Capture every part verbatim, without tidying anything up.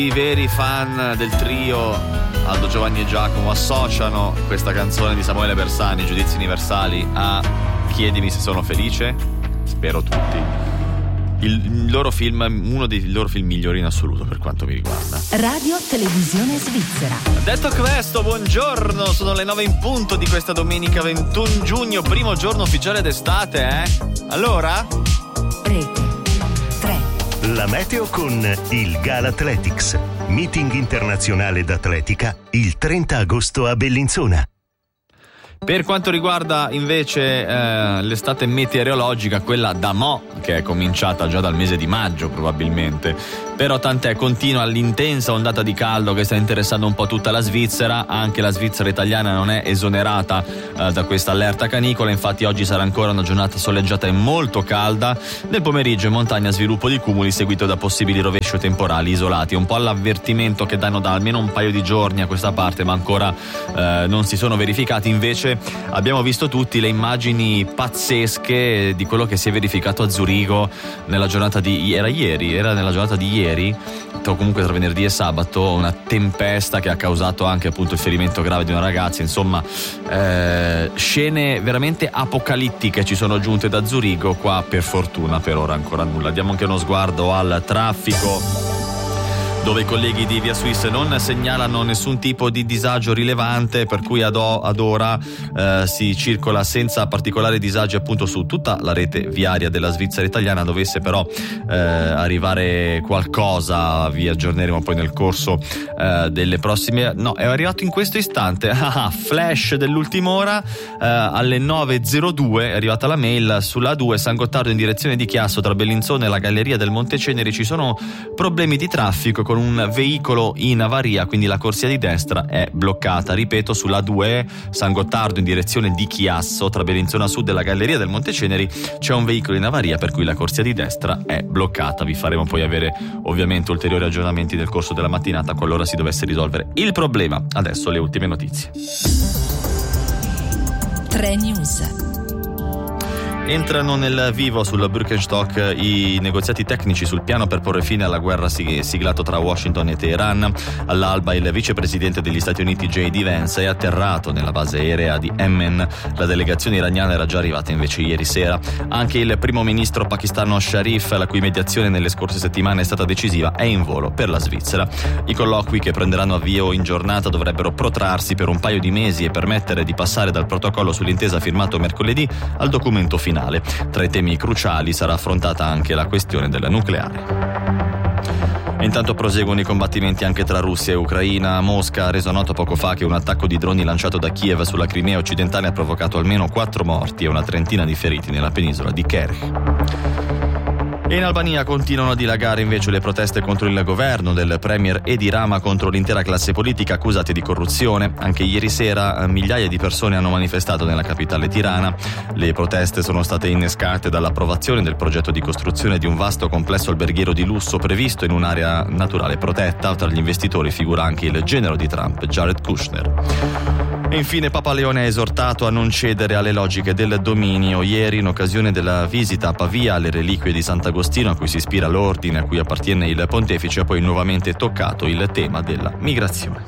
I veri fan del trio Aldo, Giovanni e Giacomo associano questa canzone di Samuele Bersani, Giudizi Universali, a Chiedimi se sono felice. Spero tutti. Il loro film, uno dei loro film migliori in assoluto per quanto mi riguarda. Radio Televisione Svizzera. Detto questo, buongiorno, sono le nove in punto di questa domenica ventuno giugno, primo giorno ufficiale d'estate, eh? Allora? Rete tre. La meteo con il Gala Athletics, meeting internazionale d'atletica il trenta agosto a Bellinzona. Per quanto riguarda invece eh, l'estate meteorologica, quella da mo', che è cominciata già dal mese di maggio probabilmente, però tant'è, continua l'intensa ondata di caldo che sta interessando un po' tutta la Svizzera. Anche la Svizzera italiana non è esonerata eh, da questa allerta canicola, infatti oggi sarà ancora una giornata soleggiata e molto calda. Nel pomeriggio in montagna sviluppo di cumuli seguito da possibili rovesci temporali isolati, un po' l'avvertimento che danno da almeno un paio di giorni a questa parte, ma ancora eh, non si sono verificati. Invece abbiamo visto tutti le immagini pazzesche di quello che si è verificato a Zurigo nella giornata di era ieri, era nella giornata di ieri, o comunque tra venerdì e sabato, una tempesta che ha causato anche appunto il ferimento grave di una ragazza. Insomma, eh, scene veramente apocalittiche ci sono giunte da Zurigo. Qua per fortuna per ora ancora nulla. Diamo anche uno sguardo al traffico, dove i colleghi di Via Swiss non segnalano nessun tipo di disagio rilevante, per cui ad, o, ad ora eh, si circola senza particolari disagi appunto su tutta la rete viaria della Svizzera italiana. Dovesse però eh, arrivare qualcosa, vi aggiorneremo poi nel corso eh, delle prossime. No, è arrivato in questo istante, ah, flash dell'ultima ora, eh, alle nove e zero due è arrivata la mail sulla A due San Gottardo in direzione di Chiasso tra Bellinzona e la galleria del Monte Ceneri. Ci sono problemi di traffico con un veicolo in avaria, quindi la corsia di destra è bloccata. Ripeto, sulla A due San Gottardo in direzione di Chiasso tra Bellinzona Sud e la galleria del Monte Ceneri c'è un veicolo in avaria, per cui la corsia di destra è bloccata. Vi faremo poi avere ovviamente ulteriori aggiornamenti nel corso della mattinata qualora si dovesse risolvere il problema. Adesso le ultime notizie. tre News. Entrano nel vivo sul Birkenstock i negoziati tecnici sul piano per porre fine alla guerra siglato tra Washington e Teheran. All'alba il vicepresidente degli Stati Uniti J D Vance è atterrato nella base aerea di Emmen. La delegazione iraniana era già arrivata invece ieri sera. Anche il primo ministro pakistano Sharif, la cui mediazione nelle scorse settimane è stata decisiva, è in volo per la Svizzera. I colloqui, che prenderanno avvio in giornata, dovrebbero protrarsi per un paio di mesi e permettere di passare dal protocollo sull'intesa firmato mercoledì al documento finale. Tra i temi cruciali sarà affrontata anche la questione del nucleare. Intanto proseguono i combattimenti anche tra Russia e Ucraina. Mosca ha reso noto poco fa che un attacco di droni lanciato da Kiev sulla Crimea occidentale ha provocato almeno quattro morti e una trentina di feriti nella penisola di Kerch. E in Albania continuano a dilagare invece le proteste contro il governo del premier Edi Rama, contro l'intera classe politica accusati di corruzione. Anche ieri sera migliaia di persone hanno manifestato nella capitale Tirana. Le proteste sono state innescate dall'approvazione del progetto di costruzione di un vasto complesso alberghiero di lusso previsto in un'area naturale protetta. Tra gli investitori figura anche il genero di Trump, Jared Kushner. E infine Papa Leone ha esortato a non cedere alle logiche del dominio. Ieri, in occasione della visita a Pavia alle reliquie di Sant'Agostino, a cui si ispira l'ordine a cui appartiene il pontefice, ha poi nuovamente toccato il tema della migrazione.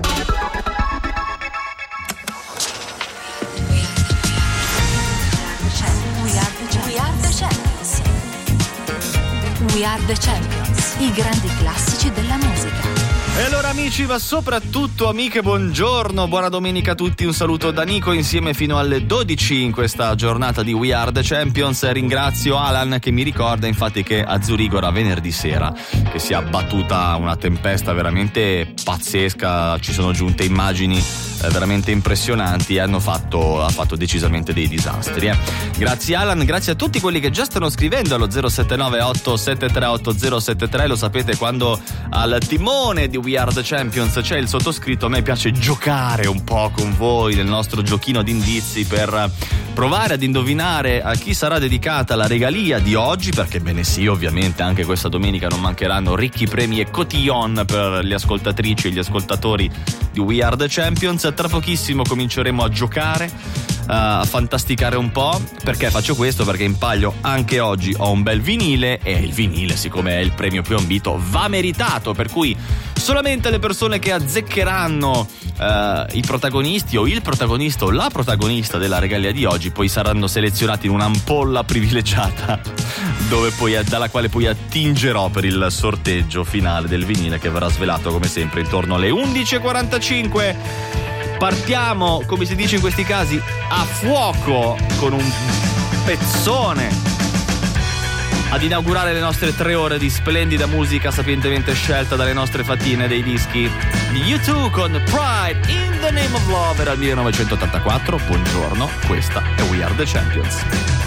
We are the champions, i grandi classici della musica. E allora amici, ma soprattutto amiche, buongiorno, buona domenica a tutti, un saluto da Nico, insieme fino alle dodici in questa giornata di We Are The Champions. Ringrazio Alan che mi ricorda infatti che a Zurigo era venerdì sera che si è abbattuta una tempesta veramente pazzesca, ci sono giunte immagini eh, veramente impressionanti e hanno fatto, ha fatto decisamente dei disastri. Eh. Grazie Alan, grazie a tutti quelli che già stanno scrivendo allo zero sette nove otto sette tre otto zero sette tre, lo sapete, quando al timone di We Are The Champions c'è il sottoscritto, a me piace giocare un po' con voi nel nostro giochino di indizi per provare ad indovinare a chi sarà dedicata la regalia di oggi, perché bene sì, ovviamente anche questa domenica non mancheranno ricchi premi e cotillon per le ascoltatrici e gli ascoltatori di We Are The Champions. Tra pochissimo cominceremo a giocare. a fantasticare un po'. Perché faccio questo? Perché in palio anche oggi ho un bel vinile, e il vinile, siccome è il premio più ambito, va meritato, per cui solamente le persone che azzeccheranno uh, i protagonisti o il protagonista o la protagonista della regalia di oggi poi saranno selezionati in un'ampolla privilegiata dove poi, dalla quale poi attingerò per il sorteggio finale del vinile, che verrà svelato come sempre intorno alle undici e quarantacinque. Partiamo, come si dice in questi casi, a fuoco con un pezzone ad inaugurare le nostre tre ore di splendida musica sapientemente scelta dalle nostre fatine dei dischi di U due con Pride in the Name of Love. Era il millenovecentottantaquattro. Buongiorno, questa è We Are the Champions.